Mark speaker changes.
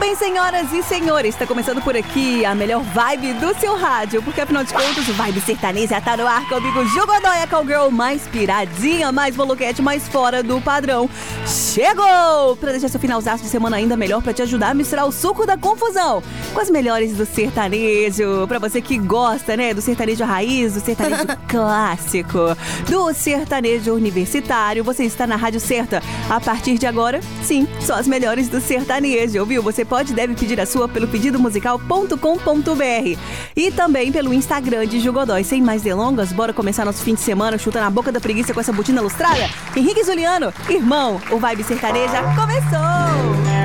Speaker 1: bem, senhoras e senhores, está começando por aqui a melhor vibe do seu rádio, porque afinal de contas o Vibe Sertaneja tá no ar comigo, Ju Godoy, a cowgirl mais piradinha, mais maluquete, mais fora do padrão. Chegou pra deixar seu finalzaço de semana ainda melhor, pra te ajudar a misturar o suco da confusão com as melhores do sertanejo, pra você que gosta, né, do sertanejo raiz, do sertanejo clássico, do sertanejo universitário. Você está na rádio certa. A partir de agora, sim, só as melhores do sertanejo, ouviu? Você pode e deve pedir a sua pelo pedidomusical.com.br e também pelo Instagram de Ju Godoy. Sem mais delongas, bora começar nosso fim de semana chutando a boca da preguiça com essa botina lustrada? Henrique e Juliano, irmão, o Vibe Sertaneja começou!